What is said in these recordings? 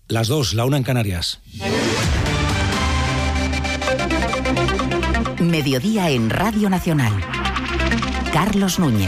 Las 2, la 1 en Canarias. Mediodía en Radio Nacional. Carlos Núñez.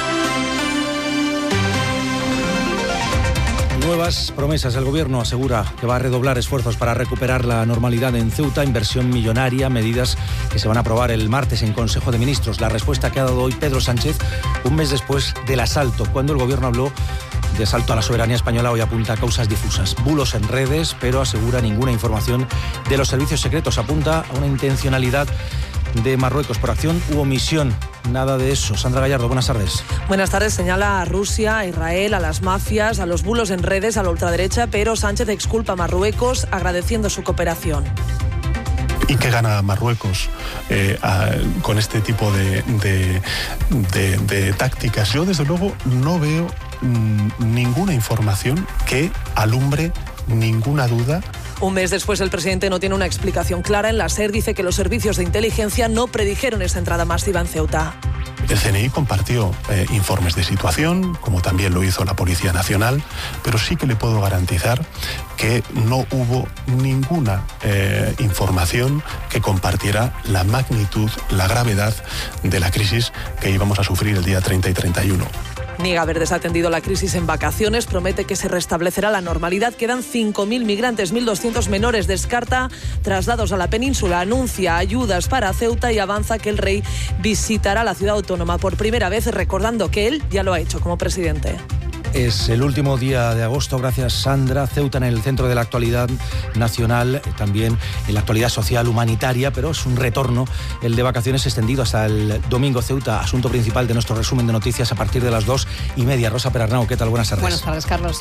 Nuevas promesas. El Gobierno asegura que va a redoblar esfuerzos para recuperar la normalidad en Ceuta, inversión millonaria, medidas que se van a aprobar el martes en Consejo de Ministros. La respuesta que ha dado hoy Pedro Sánchez, un mes después del asalto, cuando el Gobierno habló de asalto a la soberanía española, hoy apunta a causas difusas. Bulos en redes, pero asegura ninguna información de los servicios secretos. Apunta a una intencionalidad de Marruecos por acción u omisión. Nada de eso. Sandra Gallardo, buenas tardes. Buenas tardes. Señala a Rusia, a Israel, a las mafias, a los bulos en redes, a la ultraderecha, pero Sánchez exculpa a Marruecos agradeciendo su cooperación. ¿Y qué gana Marruecos con este tipo de tácticas? Yo, desde luego, no veo ninguna información que alumbre ninguna duda. Un mes después, el presidente no tiene una explicación clara. En la SER dice que los servicios de inteligencia no predijeron esa entrada masiva en Ceuta. El CNI compartió informes de situación, como también lo hizo la Policía Nacional, pero sí que le puedo garantizar que no hubo ninguna información que compartiera la magnitud, la gravedad de la crisis que íbamos a sufrir el día 30 y 31. Niega haber desatendido la crisis en vacaciones, promete que se restablecerá la normalidad. Quedan 5.000 migrantes, 1.200 menores. Descarta traslados a la península, anuncia ayudas para Ceuta y avanza que el rey visitará la ciudad autónoma por primera vez, recordando que él ya lo ha hecho como presidente. Es el último día de agosto, gracias Sandra. Ceuta en el centro de la actualidad nacional, también en la actualidad social humanitaria, pero es un retorno, el de vacaciones extendido hasta el domingo. Ceuta, asunto principal de nuestro resumen de noticias a partir de las 2:30. Rosa Perarnau, ¿qué tal? Buenas tardes. Buenas tardes, Carlos.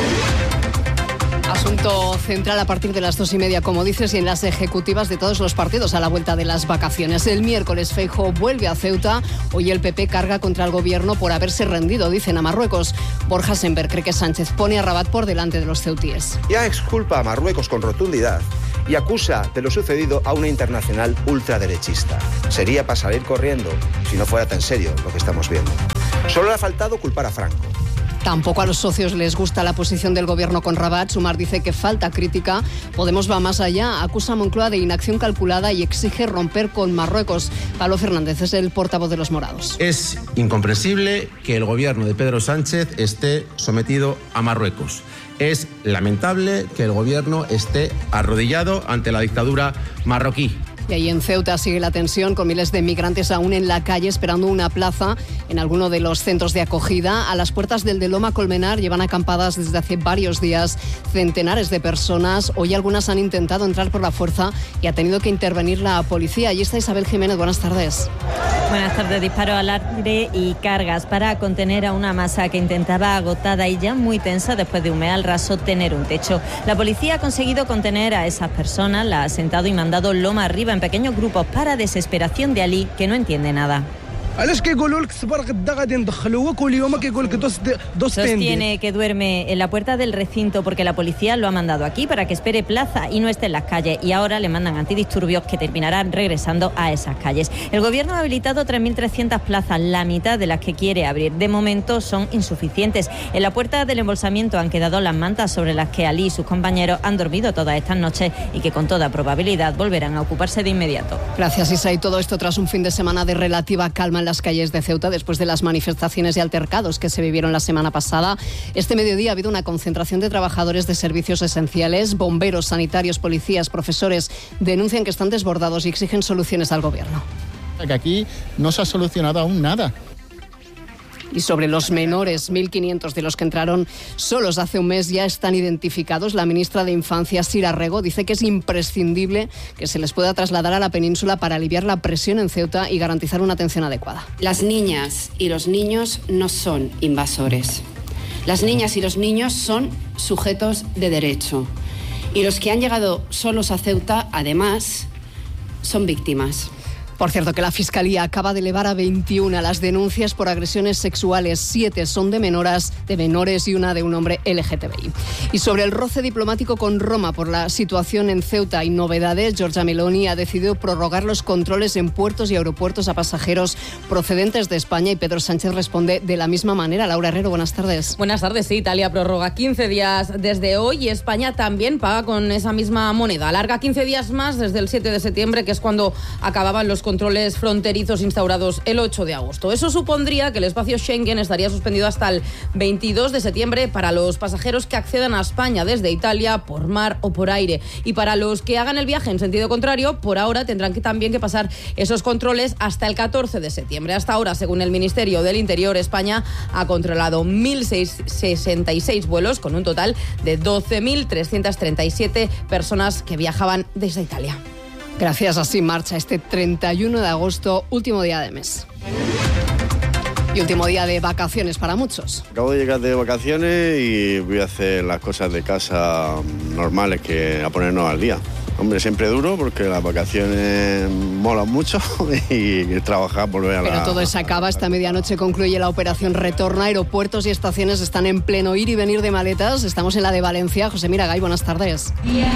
Asunto central a partir de las 2:30, como dices, y en las ejecutivas de todos los partidos a la vuelta de las vacaciones. El miércoles Feijóo vuelve a Ceuta. Hoy el PP carga contra el gobierno por haberse rendido, dicen, a Marruecos. Borja Semper cree que Sánchez pone a Rabat por delante de los ceutíes. Ya exculpa a Marruecos con rotundidad y acusa de lo sucedido a una internacional ultraderechista. Sería para salir corriendo si no fuera tan serio lo que estamos viendo. Solo le ha faltado culpar a Franco. Tampoco a los socios les gusta la posición del gobierno con Rabat. Sumar dice que falta crítica. Podemos va más allá. Acusa a Moncloa de inacción calculada y exige romper con Marruecos. Pablo Fernández es el portavoz de los morados. Es incomprensible que el gobierno de Pedro Sánchez esté sometido a Marruecos. Es lamentable que el gobierno esté arrodillado ante la dictadura marroquí. Y ahí en Ceuta sigue la tensión, con miles de migrantes aún en la calle esperando una plaza en alguno de los centros de acogida. A las puertas del de Loma Colmenar llevan acampadas desde hace varios días centenares de personas. Hoy algunas han intentado entrar por la fuerza y ha tenido que intervenir la policía. Allí está Isabel Jiménez, buenas tardes. Buenas tardes. Disparo al aire y cargas para contener a una masa que intentaba, agotada y ya muy tensa después de un mes al raso, tener un techo. La policía ha conseguido contener a esas personas, la ha sentado y mandado loma arriba en pequeños grupos para desesperación de Ali, que no entiende nada. Sostiene que duerme en la puerta del recinto porque la policía lo ha mandado aquí para que espere plaza y no esté en las calles, y ahora le mandan antidisturbios que terminarán regresando a esas calles. El gobierno ha habilitado 3.300 plazas, la mitad de las que quiere abrir. De momento son insuficientes. En la puerta del embolsamiento han quedado las mantas sobre las que Ali y sus compañeros han dormido todas estas noches y que con toda probabilidad volverán a ocuparse de inmediato. Gracias, Isa. Y todo esto tras un fin de semana de relativa calma en las calles de Ceuta después de las manifestaciones y altercados que se vivieron la semana pasada. Este mediodía ha habido una concentración de trabajadores de servicios esenciales, bomberos, sanitarios, policías, profesores. Denuncian que están desbordados y exigen soluciones al gobierno. Que aquí no se ha solucionado aún nada. Y sobre los menores, 1.500 de los que entraron solos hace un mes ya están identificados. La ministra de Infancia, Sira Rego, dice que es imprescindible que se les pueda trasladar a la península para aliviar la presión en Ceuta y garantizar una atención adecuada. Las niñas y los niños no son invasores. Las niñas y los niños son sujetos de derecho. Y los que han llegado solos a Ceuta, además, son víctimas. Por cierto, que la Fiscalía acaba de elevar a 21 las denuncias por agresiones sexuales. 7 son de menores y una de un hombre LGTBI. Y sobre el roce diplomático con Roma por la situación en Ceuta y novedades, Giorgia Meloni ha decidido prorrogar los controles en puertos y aeropuertos a pasajeros procedentes de España y Pedro Sánchez responde de la misma manera. Laura Herrero, buenas tardes. Buenas tardes. Sí, Italia prorroga 15 días desde hoy y España también paga con esa misma moneda. Alarga 15 días más desde el 7 de septiembre, que es cuando acababan los controles fronterizos instaurados el 8 de agosto. Eso supondría que el espacio Schengen estaría suspendido hasta el 22 de septiembre para los pasajeros que accedan a España desde Italia por mar o por aire. Y para los que hagan el viaje en sentido contrario, por ahora tendrán también que pasar esos controles hasta el 14 de septiembre. Hasta ahora, según el Ministerio del Interior, España ha controlado 1.066 vuelos con un total de 12.337 personas que viajaban desde Italia. Gracias, así marcha este 31 de agosto, último día de mes. Y último día de vacaciones para muchos. Acabo de llegar de vacaciones y voy a hacer las cosas de casa normales, que a ponernos al día. Hombre, siempre duro porque las vacaciones molan mucho y trabajar, volver a la... Pero todo se acaba, esta medianoche concluye la operación Retorno. Aeropuertos y estaciones están en pleno ir y venir de maletas. Estamos en la de Valencia. José Miragay, buenas tardes.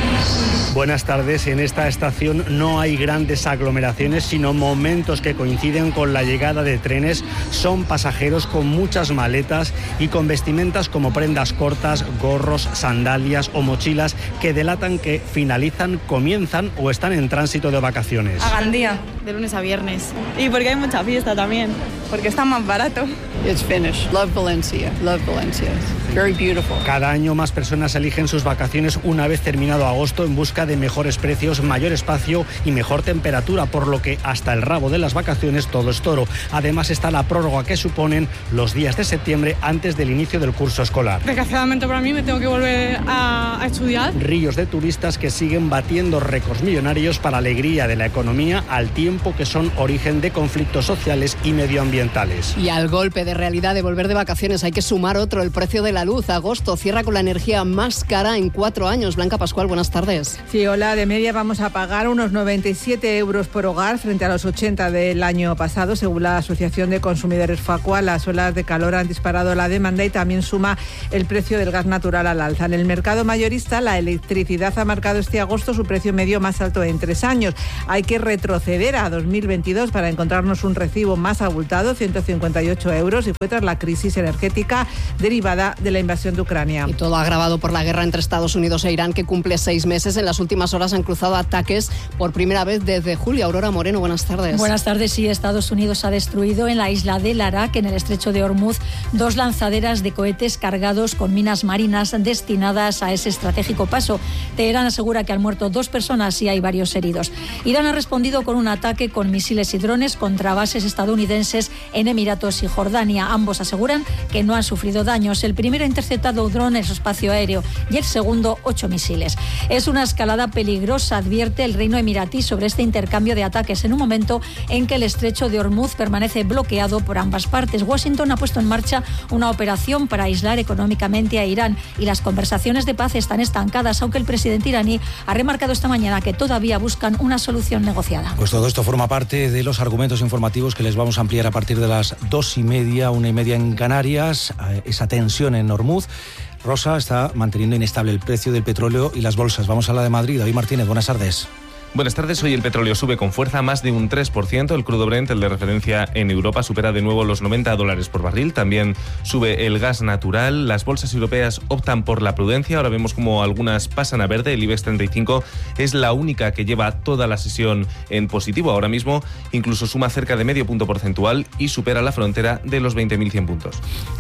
Buenas tardes. En esta estación no hay grandes aglomeraciones, sino momentos que coinciden con la llegada de trenes. Son pasajeros con muchas maletas y con vestimentas como prendas cortas, gorros, sandalias o mochilas que delatan que comienzan o están en tránsito de vacaciones. A Gandía, de lunes a viernes. Y porque hay mucha fiesta también, porque está más barato. It's finished. Love Valencia. Love Valencia. Very beautiful. Cada año más personas eligen sus vacaciones una vez terminado agosto en busca de mejores precios, mayor espacio y mejor temperatura, por lo que hasta el rabo de las vacaciones todo es toro. Además está la prórroga que suponen los días de septiembre antes del inicio del curso escolar. Desgraciadamente para mí me tengo que volver a estudiar. Ríos de turistas que siguen batiendo récords millonarios para alegría de la economía, al tiempo que son origen de conflictos sociales y medioambientales. Y al golpe de realidad de volver de vacaciones hay que sumar otro, el precio de la luz. Agosto cierra con la energía más cara en 4 años. Blanca Pascual, buenas tardes. Sí, hola. De media vamos a pagar unos 97 euros por hogar frente a los 80 del año pasado. Según la Asociación de Consumidores Facua, las olas de calor han disparado la demanda y también suma el precio del gas natural al alza. En el mercado mayorista, la electricidad ha marcado este agosto su precio medio más alto en 3 años. Hay que retroceder a 2022 para encontrarnos un recibo más abultado, 158 euros, y fue tras la crisis energética derivada de la invasión de Ucrania. Y todo agravado por la guerra entre Estados Unidos e Irán, que cumple 6 meses. En las últimas horas han cruzado ataques por primera vez desde julio. Aurora Moreno, buenas tardes. Buenas tardes. Sí, Estados Unidos ha destruido en la isla de Larak, en el estrecho de Hormuz, 2 lanzaderas de cohetes cargados con minas marinas destinadas a ese estratégico paso. Teherán asegura que han muerto 2 personas y hay varios heridos. Irán ha respondido con un ataque con misiles y drones contra bases estadounidenses en Emiratos y Jordania. Ambos aseguran que no han sufrido daños. El primero ha interceptado drones en su espacio aéreo y el segundo 8 misiles. Es una escalada peligrosa, advierte el Reino Emiratí sobre este intercambio de ataques en un momento en que el estrecho de Hormuz permanece bloqueado por ambas partes. Washington ha puesto en marcha una operación para aislar económicamente a Irán y las conversaciones de paz están estancadas, aunque el presidente iraní ha remarcado esta mañana que todavía buscan una solución negociada. Pues todo esto forma parte de los argumentos informativos que les vamos a ampliar a partir de las 2:30, 1:30 en Canarias. Esa tensión en Hormuz. Rosa, está manteniendo inestable el precio del petróleo y las bolsas. Vamos a la de Madrid. David Martínez, buenas tardes. Buenas tardes. Hoy el petróleo sube con fuerza, más de un 3%. El crudo Brent, el de referencia en Europa, supera de nuevo los $90 por barril. También sube el gas natural. Las bolsas europeas optan por la prudencia. Ahora vemos como algunas pasan a verde. El IBEX 35 es la única que lleva toda la sesión en positivo. Ahora mismo incluso suma cerca de medio punto porcentual y supera la frontera de los 20.100 puntos.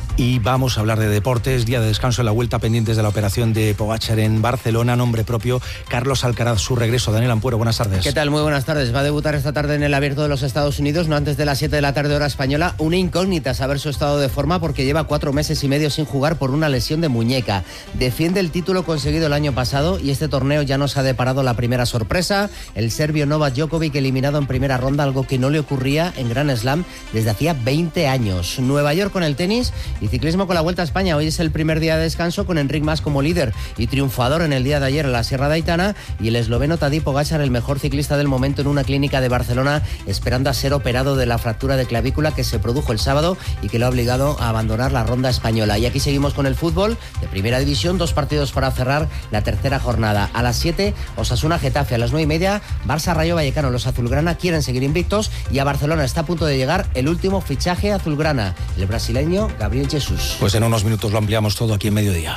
Y vamos a hablar de deportes. Día de descanso en la Vuelta, pendientes de la operación de Pogačar en Barcelona. Nombre propio, Carlos Alcaraz, su regreso. Daniel Ampuero, buenas tardes. ¿Qué tal? Muy buenas tardes. Va a debutar esta tarde en el Abierto de los Estados Unidos, no antes de las 7 de la tarde hora española. Una incógnita saber su estado de forma, porque lleva 4 meses y medio sin jugar por una lesión de muñeca. Defiende el título conseguido el año pasado y este torneo ya nos ha deparado la primera sorpresa. El serbio Novak Djokovic eliminado en primera ronda, algo que no le ocurría en Grand Slam desde hacía 20 años. Nueva York con el tenis y Y ciclismo con la Vuelta a España. Hoy es el primer día de descanso con Enric Mas como líder y triunfador en el día de ayer en la Sierra de Aitana, y el esloveno Tadej Pogačar, el mejor ciclista del momento, en una clínica de Barcelona, esperando a ser operado de la fractura de clavícula que se produjo el sábado y que lo ha obligado a abandonar la ronda española. Y aquí seguimos con el fútbol de Primera División, 2 partidos para cerrar la tercera jornada. A las 7, Osasuna-Getafe. A las 9:30, Barça-Rayo Vallecano. Los azulgrana quieren seguir invictos y a Barcelona está a punto de llegar el último fichaje azulgrana, el brasileño Gabriel Jesús. Pues en unos minutos lo ampliamos todo aquí en Mediodía.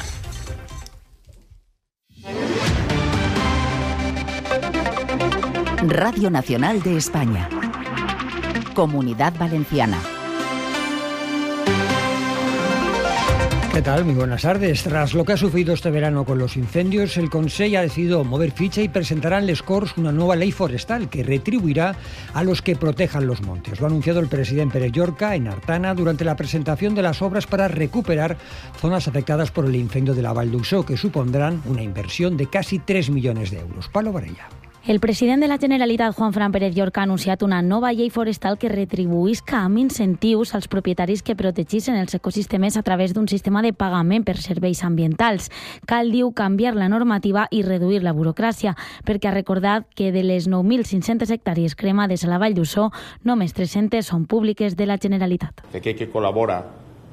Radio Nacional de España. Comunidad Valenciana. ¿Qué tal? Muy buenas tardes. Tras lo que ha sufrido este verano con los incendios, el Consell ha decidido mover ficha y presentará en les Corts una nueva ley forestal que retribuirá a los que protejan los montes. Lo ha anunciado el presidente Pere Llorca en Artana durante la presentación de las obras para recuperar zonas afectadas por el incendio de la Vall d'Uixó, que supondrán una inversión de casi 3 millones de euros. Pablo Varella. El president de la Generalitat, Juan Fran Pérez Llorca, ha anunciat una nova llei forestal que retribuïsca amb incentius als propietaris que protegissin els ecosistemes a través d'un sistema de pagament per serveis ambientals. Cal, diu, canviar la normativa i reduir la burocràcia, perquè ha recordat que de les 9.500 hectàrees cremades a la Vall d'Uixó, només 300 són públiques de la Generalitat. Aquell que col·labora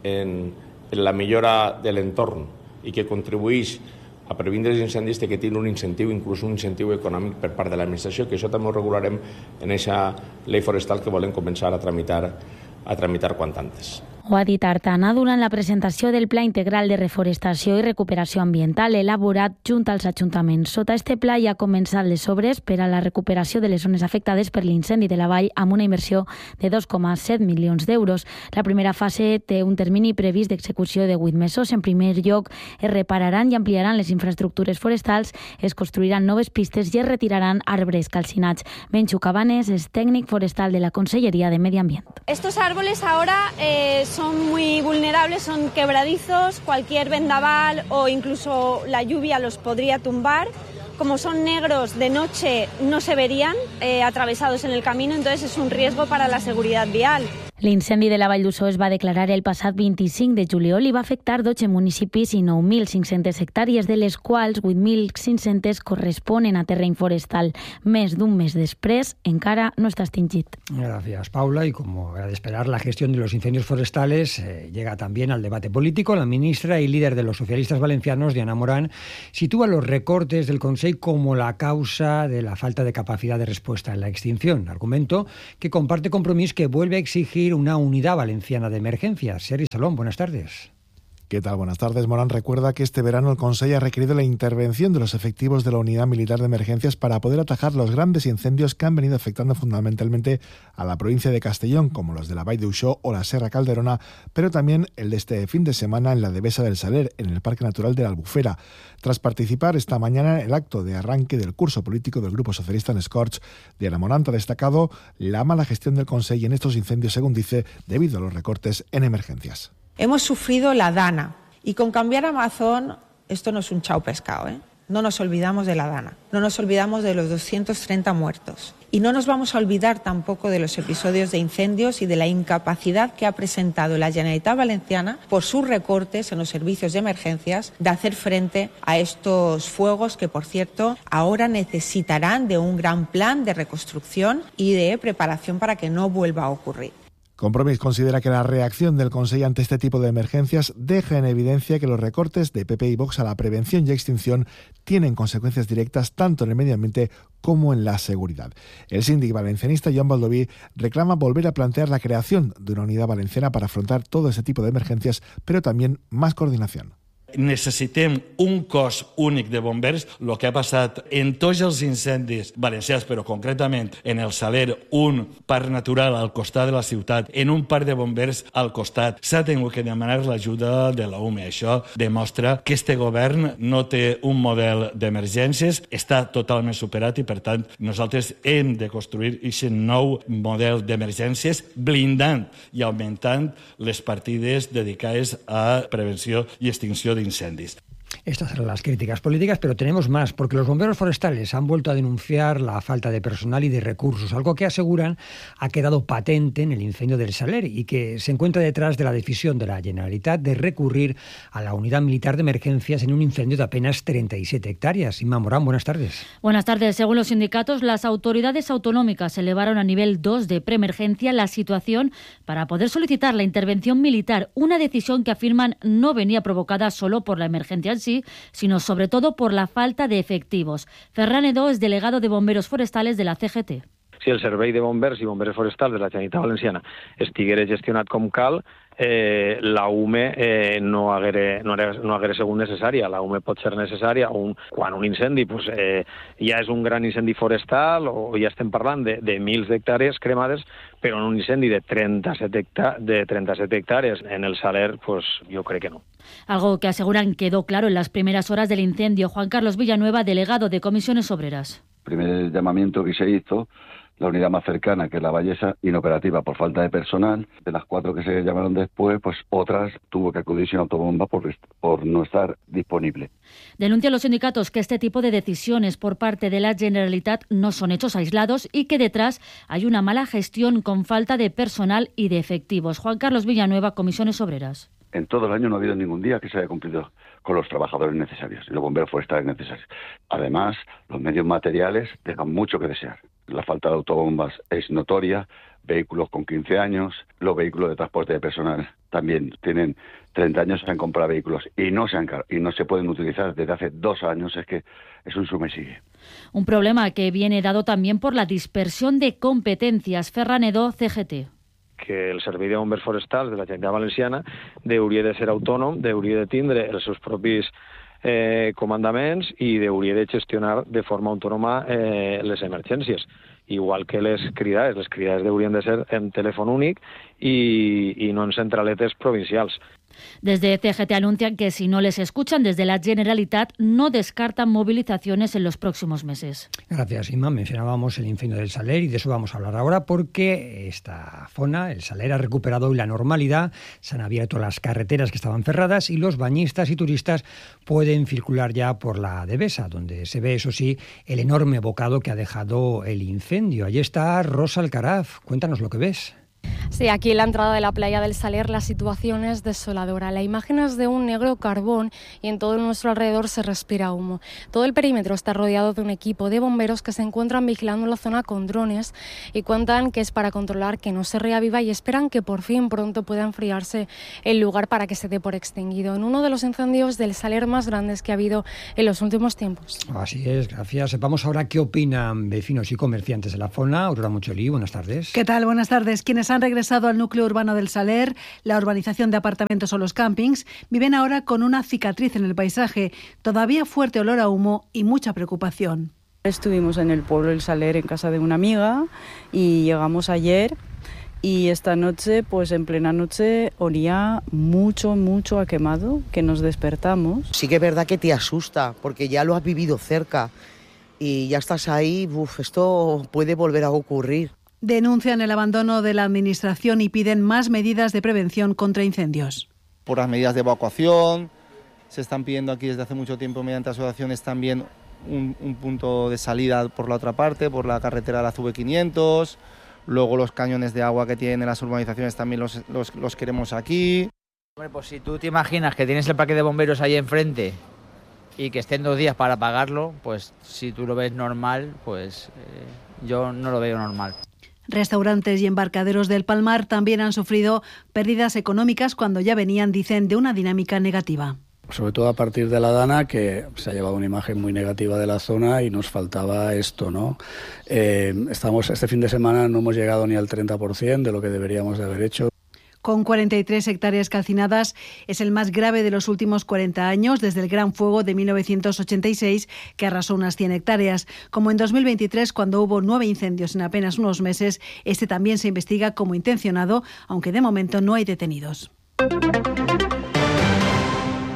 en la millora de l'entorn i que contribuïx a previndre els incendis té que tenir un incentiu, inclús un incentiu econòmic per part de l'administració, que això també ho regularem en aquesta llei forestal que volem començar a tramitar quant antes. Ho ha dit Artana durant la presentació del Pla Integral de Reforestació i Recuperació Ambiental elaborat junt als ajuntaments. Sota este pla ja ha començat les obres per a la recuperació de les zones afectades per l'incendi de la vall amb una inversió de 2,7 milions d'euros. La primera fase té un termini previst d'execució de 8 mesos. En primer lloc, es repararan i ampliaran les infraestructures forestals, es construiran noves pistes i es retiraran arbres calcinats. Benxu Cabanes és tècnic forestal de la Conselleria de Medi Ambient. Estos árboles ahora son muy vulnerables, son quebradizos, cualquier vendaval o incluso la lluvia los podría tumbar. Como son negros, de noche no se verían atravesados en el camino, entonces es un riesgo para la seguridad vial. L'incendi de la Vall d'Uixó es va declarar el passat 25 de juliol i va afectar 12 municipis i 9.500 hectàrees, de les quals 8.500 corresponen a terreny forestal. Més d'un mes després, encara no està extingit. Gracias, Paula. Y como era de esperar, la gestión de los incendios forestales llega también al debate político. La ministra y líder de los socialistas valencianos, Diana Morán, sitúa los recortes del Consell como la causa de la falta de capacidad de respuesta en la extinción. Argumento que comparte Compromís, que vuelve a exigir una unidad valenciana de emergencias. Sergi Salón, buenas tardes. ¿Qué tal? Buenas tardes. Morán recuerda que este verano el Consell ha requerido la intervención de los efectivos de la Unidad Militar de Emergencias para poder atajar los grandes incendios que han venido afectando fundamentalmente a la provincia de Castellón, como los de la Vall d'Uixó o la Serra Calderona, pero también el de este fin de semana en la Devesa del Saler, en el Parque Natural de la Albufera. Tras participar esta mañana en el acto de arranque del curso político del Grupo Socialista en les Corts, Diana Morán ha destacado la mala gestión del Consell en estos incendios, según dice, debido a los recortes en emergencias. Hemos sufrido la Dana y con cambiar Amazon esto no es un chao pescado, ¿eh? No nos olvidamos de la Dana, no nos olvidamos de los 230 muertos y no nos vamos a olvidar tampoco de los episodios de incendios y de la incapacidad que ha presentado la Generalitat Valenciana por sus recortes en los servicios de emergencias de hacer frente a estos fuegos que, por cierto, ahora necesitarán de un gran plan de reconstrucción y de preparación para que no vuelva a ocurrir. Compromís considera que la reacción del Consell ante este tipo de emergencias deja en evidencia que los recortes de PP y Vox a la prevención y extinción tienen consecuencias directas tanto en el medio ambiente como en la seguridad. El síndic valencianista Joan Baldoví reclama volver a plantear la creación de una unidad valenciana para afrontar todo ese tipo de emergencias, pero también más coordinación. Necessitem un cos únic de bombers. El que ha passat en tots els incendis valencians, però concretament en el Saler, un parc natural al costat de la ciutat, en un parc de bombers al costat, s'ha tingut que demanar l'ajuda de la UME. Això demostra que este govern no té un model d'emergències, està totalment superat i, per tant, nosaltres hem de construir aquest nou model d'emergències blindant i augmentant les partides dedicades a prevenció i extinció de incendios. Estas eran las críticas políticas, pero tenemos más, porque los bomberos forestales han vuelto a denunciar la falta de personal y de recursos, algo que aseguran ha quedado patente en el incendio del Saler y que se encuentra detrás de la decisión de la Generalitat de recurrir a la unidad militar de emergencias en un incendio de apenas 37 hectáreas. Inma Morán, buenas tardes. Buenas tardes. Según los sindicatos, las autoridades autonómicas elevaron a nivel 2 de preemergencia la situación para poder solicitar la intervención militar, una decisión que afirman no venía provocada solo por la emergencia en sí, sino sobre todo por la falta de efectivos. Ferran Edó es delegado de bomberos forestales de la CGT. Si el servei de bombers i bomberos forestals de la Generalitat Valenciana estiguera gestionat com cal, la UME no haguera sigut necessària. La UME pot ser necessària quan un incendi ja és un gran incendi forestal o ja estem parlant de mils d'hectàrees cremades, però en un incendi de 37 hectàrees en el Saler, jo crec que no. Algo que aseguran quedó claro en las primeras horas del incendio. Juan Carlos Villanueva, delegado de Comisiones Obreras. Primer llamamiento que se hizo, la unidad más cercana, que es la Vallesa, inoperativa por falta de personal. De las 4 que se llamaron después, otras tuvo que acudir sin autobomba por no estar disponible. Denuncian los sindicatos que este tipo de decisiones por parte de la Generalitat no son hechos aislados y que detrás hay una mala gestión con falta de personal y de efectivos. Juan Carlos Villanueva, Comisiones Obreras. En todo el año no ha habido ningún día que se haya cumplido con los trabajadores necesarios y los bomberos forestales necesarios. Además, los medios materiales dejan mucho que desear. La falta de autobombas es notoria, vehículos con 15 años, los vehículos de transporte de personal también tienen 30 años, se han comprado vehículos y no se pueden utilizar desde hace 2 años, es que es un suma y sigue. Un problema que viene dado también por la dispersión de competencias. Ferran Edó, CGT. Que el servei de bombers forestals de la Generalitat Valenciana hauria de ser autònom, hauria de tindre els seus propis comandaments i hauria de gestionar de forma autònoma les emergències. Igual que les cridades haurien de ser en telèfon únic i no en centraletes provincials. Desde CGT anuncian que si no les escuchan desde la Generalitat no descartan movilizaciones en los próximos meses. Gracias, Inma. Mencionábamos el incendio del Saler y de eso vamos a hablar ahora porque esta zona, el Saler, ha recuperado hoy la normalidad, se han abierto las carreteras que estaban cerradas y los bañistas y turistas pueden circular ya por la Devesa, donde se ve, eso sí, el enorme bocado que ha dejado el incendio. Allí está Rosa Alcaraz. Cuéntanos lo que ves. Sí, aquí en la entrada de la playa del Saler la situación es desoladora. La imagen es de un negro carbón y en todo nuestro alrededor se respira humo. Todo el perímetro está rodeado de un equipo de bomberos que se encuentran vigilando la zona con drones y cuentan que es para controlar que no se reaviva y esperan que por fin pronto pueda enfriarse el lugar para que se dé por extinguido en uno de los incendios del Saler más grandes que ha habido en los últimos tiempos. Así es, gracias. Vamos ahora qué opinan vecinos y comerciantes de la zona. Aurora Mucholí, buenas tardes. ¿Qué tal? Buenas tardes. Quienes han regresado al núcleo urbano del Saler, la urbanización de apartamentos o los campings, viven ahora con una cicatriz en el paisaje, todavía fuerte olor a humo y mucha preocupación. Estuvimos en el pueblo del Saler en casa de una amiga y llegamos ayer y esta noche, pues en plena noche, olía mucho a quemado, que nos despertamos. Sí que es verdad que te asusta porque ya lo has vivido cerca y ya estás ahí, esto puede volver a ocurrir. Denuncian el abandono de la administración y piden más medidas de prevención contra incendios. Por las medidas de evacuación, se están pidiendo aquí desde hace mucho tiempo mediante asociaciones también un punto de salida por la otra parte, por la carretera de la CV500, luego los cañones de agua que tienen en las urbanizaciones también los queremos aquí. Hombre, pues si tú te imaginas que tienes el parque de bomberos ahí enfrente y que estén 2 días para apagarlo, pues si tú lo ves normal, pues yo no lo veo normal. Restaurantes y embarcaderos del Palmar también han sufrido pérdidas económicas cuando ya venían, dicen, de una dinámica negativa. Sobre todo a partir de la Dana, que se ha llevado una imagen muy negativa de la zona y nos faltaba esto, ¿no? Este fin de semana no hemos llegado ni al 30% de lo que deberíamos de haber hecho. Con 43 hectáreas calcinadas, es el más grave de los últimos 40 años, desde el Gran Fuego de 1986, que arrasó unas 100 hectáreas. Como en 2023, cuando hubo 9 incendios en apenas unos meses, este también se investiga como intencionado, aunque de momento no hay detenidos.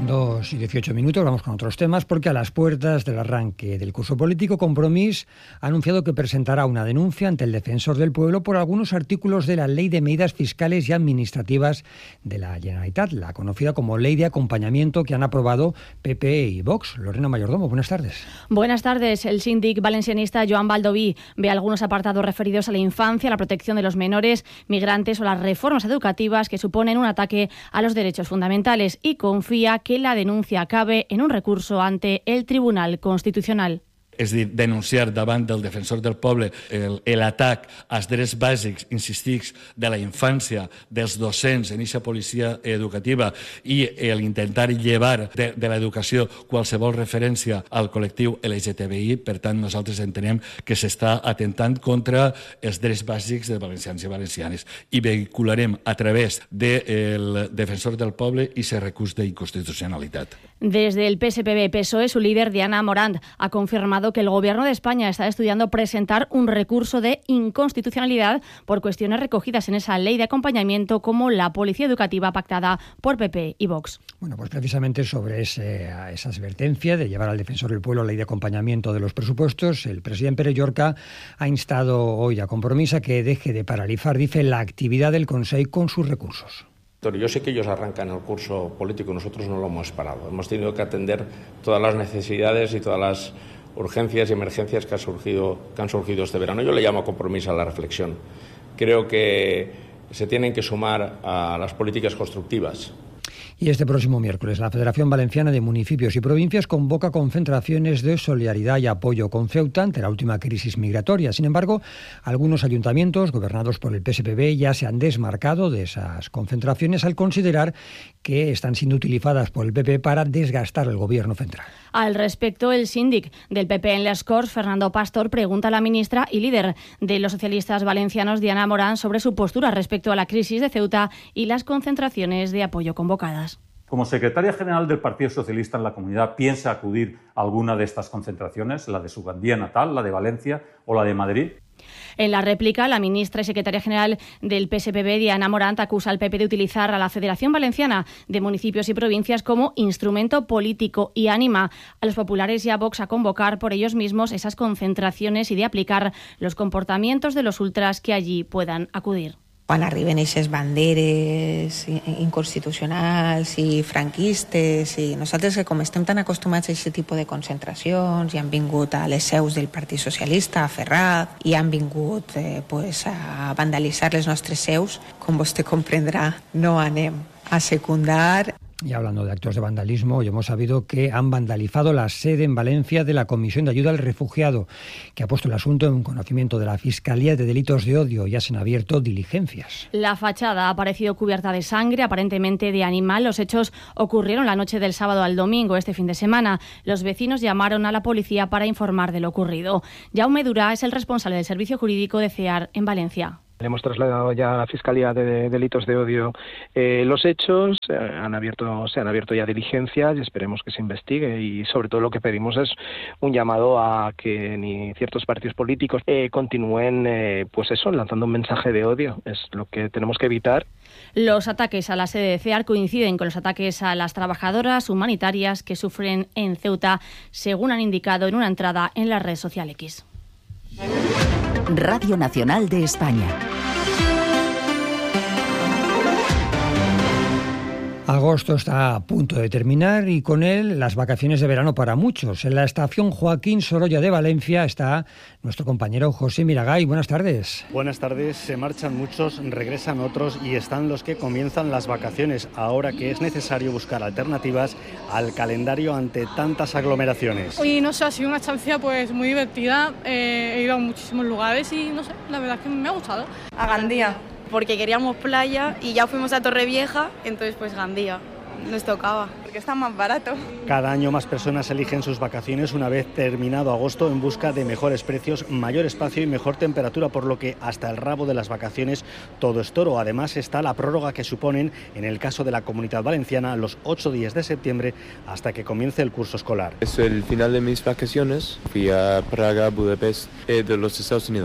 2:18, vamos con otros temas, porque a las puertas del arranque del curso político, Compromís ha anunciado que presentará una denuncia ante el Defensor del Pueblo por algunos artículos de la Ley de Medidas Fiscales y Administrativas de la Generalitat, la conocida como Ley de Acompañamiento, que han aprobado PP y Vox. Lorena Mayordomo, buenas tardes. Buenas tardes. El síndic valencianista Joan Baldoví ve algunos apartados referidos a la infancia, la protección de los menores, migrantes o las reformas educativas que suponen un ataque a los derechos fundamentales y confía que la denuncia acabe en un recurso ante el Tribunal Constitucional. És a dir, denunciar davant del Defensor del Poble l'atac als drets bàsics, insistix, de la infància, dels docents en aquesta policia educativa i l'intentar llevar de l'educació qualsevol referència al col·lectiu LGTBI. Per tant, nosaltres entenem que s'està atentant contra els drets bàsics de valencians i valencianes i vehicularem a través del Defensor del Poble i ese recurs d'inconstitucionalitat. Desde el PSPB-PSOE, su líder Diana Morant ha confirmado que el Gobierno de España está estudiando presentar un recurso de inconstitucionalidad por cuestiones recogidas en esa ley de acompañamiento como la policía educativa pactada por PP y Vox. Bueno, pues precisamente sobre esa advertencia de llevar al Defensor del Pueblo la ley de acompañamiento de los presupuestos, el presidente Pere Llorca ha instado hoy a Compromís a que deje de paralizar, dice, la actividad del Consejo con sus recursos. Yo sé que ellos arrancan el curso político, nosotros no lo hemos parado. Hemos tenido que atender todas las necesidades y todas las urgencias y emergencias que han surgido este verano. Yo le llamo compromiso a la reflexión. Creo que se tienen que sumar a las políticas constructivas. Y este próximo miércoles, la Federación Valenciana de Municipios y Provincias convoca concentraciones de solidaridad y apoyo con Ceuta ante la última crisis migratoria. Sin embargo, algunos ayuntamientos gobernados por el PSPB ya se han desmarcado de esas concentraciones al considerar que están siendo utilizadas por el PP para desgastar el gobierno central. Al respecto, el síndic del PP en Les Corts, Fernando Pastor, pregunta a la ministra y líder de los socialistas valencianos, Diana Morant, sobre su postura respecto a la crisis de Ceuta y las concentraciones de apoyo convocadas. Como secretaria general del Partido Socialista en la comunidad, ¿piensa acudir a alguna de estas concentraciones, la de su Gandía natal, la de Valencia o la de Madrid? En la réplica, la ministra y secretaria general del PSPB, Diana Morant, acusa al PP de utilizar a la Federación Valenciana de Municipios y Provincias como instrumento político y anima a los populares y a Vox a convocar por ellos mismos esas concentraciones y de aplicar los comportamientos de los ultras que allí puedan acudir. Quan arriben aquestes banderes inconstitucionals i franquistes, i nosaltres que com estem tan acostumats a aquest tipus de concentracions i han vingut a les seus del Partit Socialista, a Ferraz, i han vingut a vandalitzar les nostres seus, com vostè comprendrà, no anem a secundar. Y hablando de actos de vandalismo, hoy hemos sabido que han vandalizado la sede en Valencia de la Comisión de Ayuda al Refugiado, que ha puesto el asunto en conocimiento de la Fiscalía de Delitos de Odio. Ya se han abierto diligencias. La fachada ha aparecido cubierta de sangre, aparentemente de animal. Los hechos ocurrieron la noche del sábado al domingo, este fin de semana. Los vecinos llamaron a la policía para informar de lo ocurrido. Jaume Durá es el responsable del Servicio Jurídico de CEAR en Valencia. Le hemos trasladado ya a la Fiscalía de Delitos de Odio los hechos, se han abierto ya diligencias y esperemos que se investigue, y sobre todo lo que pedimos es un llamado a que ni ciertos partidos políticos continúen lanzando un mensaje de odio. Es lo que tenemos que evitar. Los ataques a la sede de CEAR coinciden con los ataques a las trabajadoras humanitarias que sufren en Ceuta, según han indicado en una entrada en la red social X. Radio Nacional de España. Agosto está a punto de terminar y con él las vacaciones de verano para muchos. En la estación Joaquín Sorolla de Valencia está nuestro compañero José Miragay. Buenas tardes. Buenas tardes. Se marchan muchos, regresan otros y están los que comienzan las vacaciones, ahora que es necesario buscar alternativas al calendario ante tantas aglomeraciones. Y no sé, ha sido una estancia pues muy divertida. He ido a muchísimos lugares y no sé, la verdad es que me ha gustado. A Gandía, porque queríamos playa y ya fuimos a Torrevieja, entonces pues Gandía nos tocaba, porque está más barato. Cada año más personas eligen sus vacaciones una vez terminado agosto en busca de mejores precios, mayor espacio y mejor temperatura, por lo que hasta el rabo de las vacaciones todo es toro. Además está la prórroga que suponen, en el caso de la Comunidad Valenciana, los 8 días de septiembre hasta que comience el curso escolar. Es el final de mis vacaciones, fui a Praga, Budapest, de los Estados Unidos.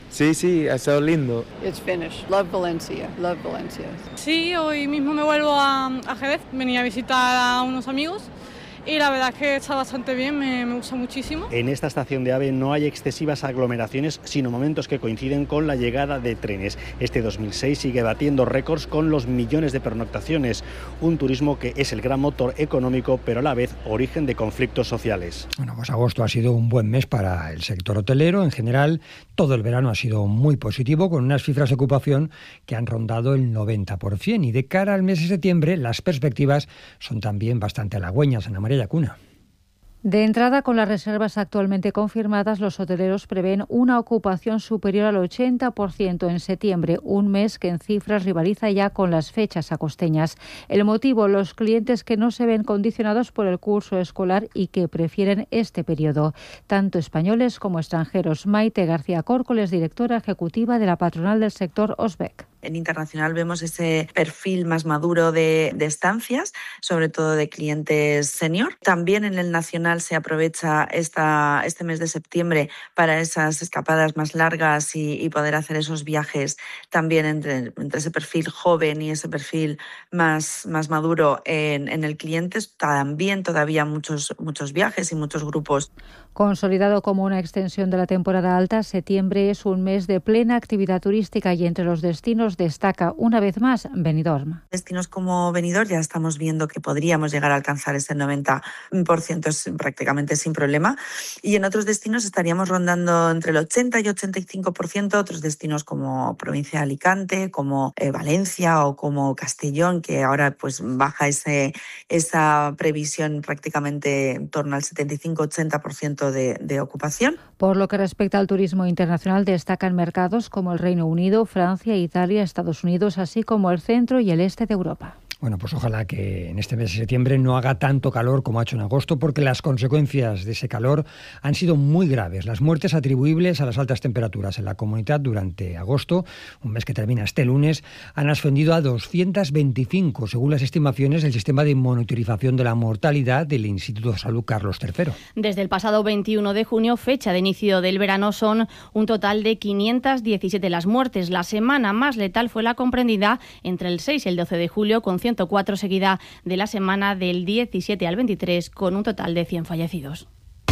Sí, ha estado lindo. It's finished. Love Valencia. Sí, hoy mismo me vuelvo a Jerez, venía a visitar a unos amigos y la verdad es que está bastante bien, me gusta muchísimo. En esta estación de AVE no hay excesivas aglomeraciones, sino momentos que coinciden con la llegada de trenes. Este 2006 sigue batiendo récords con los millones de pernoctaciones, un turismo que es el gran motor económico, pero a la vez origen de conflictos sociales. Bueno, pues agosto ha sido un buen mes para el sector hotelero. En general, todo el verano ha sido muy positivo, con unas cifras de ocupación que han rondado el 90%. Y de cara al mes de septiembre, las perspectivas son también bastante halagüeñas. Ana María Llacuna. De entrada, con las reservas actualmente confirmadas, los hoteleros prevén una ocupación superior al 80% en septiembre, un mes que en cifras rivaliza ya con las fechas acosteñas. El motivo, los clientes que no se ven condicionados por el curso escolar y que prefieren este periodo, tanto españoles como extranjeros. Maite García Córcoles, directora ejecutiva de la patronal del sector Osbec. En internacional vemos ese perfil más maduro de estancias, sobre todo de clientes senior. También en el nacional se aprovecha este mes de septiembre para esas escapadas más largas y poder hacer esos viajes también entre ese perfil joven y ese perfil más maduro en el cliente. También todavía muchos viajes y muchos grupos. Consolidado como una extensión de la temporada alta, septiembre es un mes de plena actividad turística y entre los destinos destaca una vez más Benidorm. Destinos como Benidorm ya estamos viendo que podríamos llegar a alcanzar ese 90% prácticamente sin problema, y en otros destinos estaríamos rondando entre el 80 y 85%, otros destinos como provincia de Alicante, como Valencia o como Castellón, que ahora pues baja esa previsión prácticamente en torno al 75-80% de ocupación. Por lo que respecta al turismo internacional, destacan mercados como el Reino Unido, Francia, Italia, Estados Unidos, así como el centro y el este de Europa. Bueno, pues ojalá que en este mes de septiembre no haga tanto calor como ha hecho en agosto, porque las consecuencias de ese calor han sido muy graves. Las muertes atribuibles a las altas temperaturas en la comunidad durante agosto, un mes que termina este lunes, han ascendido a 225, según las estimaciones del sistema de monitorización de la mortalidad del Instituto de Salud Carlos III. Desde el pasado 21 de junio, fecha de inicio del verano, son un total de 517 las muertes. La semana más letal fue la comprendida entre el 6 y el 12 de julio, con 104, seguida de la semana del 17 al 23, con un total de 100 fallecidos.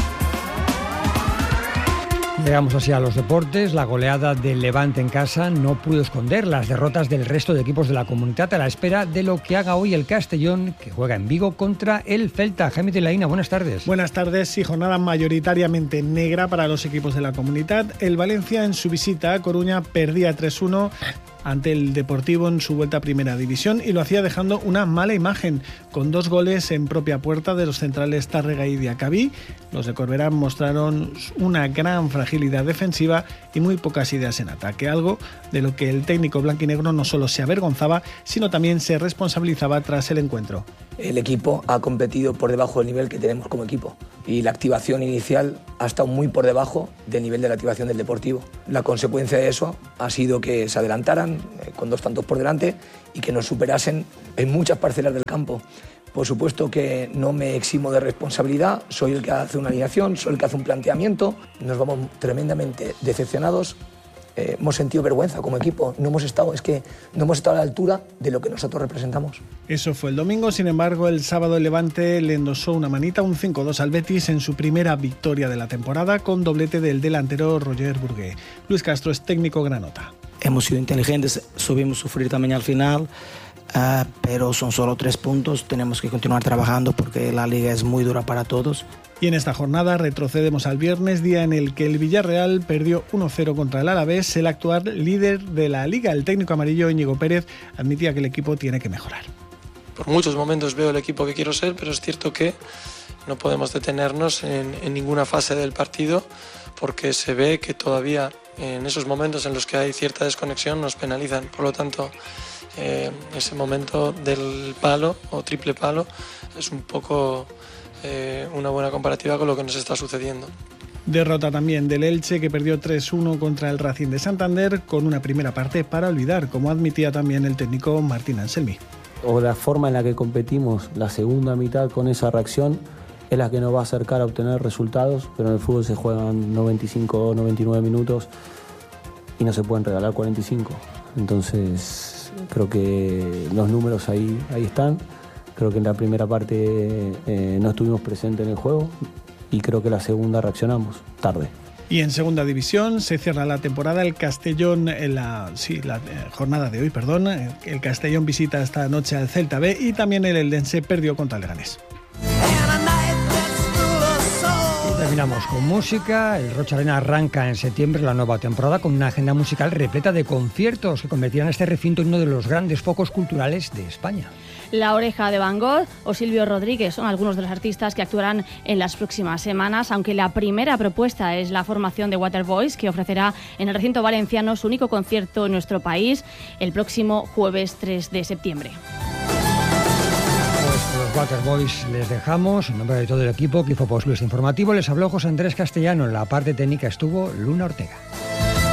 Llegamos así a los deportes. La goleada del Levante en casa no pudo esconder las derrotas del resto de equipos de la Comunitat, a la espera de lo que haga hoy el Castellón, que juega en Vigo contra el Celta. Jaime de Laína, buenas tardes. Buenas tardes. Sí, jornada mayoritariamente negra para los equipos de la Comunitat. El Valencia, en su visita a Coruña, perdía 3-1 ante el Deportivo en su vuelta a Primera División, y lo hacía dejando una mala imagen, con 2 goles en propia puerta de los centrales Tárrega y Diacabí. Los de Corberán mostraron una gran fragilidad defensiva y muy pocas ideas en ataque, algo de lo que el técnico blanquinegro no solo se avergonzaba, sino también se responsabilizaba tras el encuentro. El equipo ha competido por debajo del nivel que tenemos como equipo, y la activación inicial ha estado muy por debajo del nivel de la activación del Deportivo. La consecuencia de eso ha sido que se adelantaran con 2 tantos por delante y que nos superasen en muchas parcelas del campo. Por supuesto que no me eximo de responsabilidad, soy el que hace una alineación, soy el que hace un planteamiento. Nos vamos tremendamente decepcionados. Hemos sentido vergüenza como equipo, no hemos estado a la altura de lo que nosotros representamos. Eso fue el domingo. Sin embargo, el sábado el Levante le endosó una manita, un 5-2 al Betis en su primera victoria de la temporada, con doblete del delantero Roger Bourgué. Luis Castro es técnico granota. Hemos sido inteligentes, subimos sufrir también al final, pero son solo 3 puntos, tenemos que continuar trabajando porque la liga es muy dura para todos. Y en esta jornada retrocedemos al viernes, día en el que el Villarreal perdió 1-0 contra el Alavés, el actual líder de la liga. El técnico amarillo Íñigo Pérez admitía que el equipo tiene que mejorar. Por muchos momentos veo el equipo que quiero ser, pero es cierto que no podemos detenernos en ninguna fase del partido, porque se ve que todavía en esos momentos en los que hay cierta desconexión nos penalizan. Por lo tanto, ese momento del palo o triple palo es un poco una buena comparativa con lo que nos está sucediendo. Derrota también del Elche, que perdió 3-1 contra el Racing de Santander, con una primera parte para olvidar, como admitía también el técnico Martín Anselmi. O la forma en la que competimos la segunda mitad con esa reacción es la que nos va a acercar a obtener resultados, pero en el fútbol se juegan 95 o 99 minutos y no se pueden regalar 45. Entonces creo que los números ahí están. Creo que en la primera parte no estuvimos presentes en el juego y creo que la segunda reaccionamos tarde. Y en segunda división se cierra la temporada. El Castellón, la jornada de hoy, el Castellón visita esta noche al Celta B y también el Eldense perdió contra el Leganés. Y terminamos con música. El Rocha Arena arranca en septiembre la nueva temporada con una agenda musical repleta de conciertos que convertirán a este recinto en uno de los grandes focos culturales de España. La Oreja de Van Gogh o Silvio Rodríguez son algunos de los artistas que actuarán en las próximas semanas, aunque la primera propuesta es la formación de Waterboys, que ofrecerá en el recinto valenciano su único concierto en nuestro país el próximo jueves 3 de septiembre. Pues con los Waterboys les dejamos. En nombre de todo el equipo que hizo posible este informativo, les habló José Andrés Castellano. En la parte técnica estuvo Luna Ortega.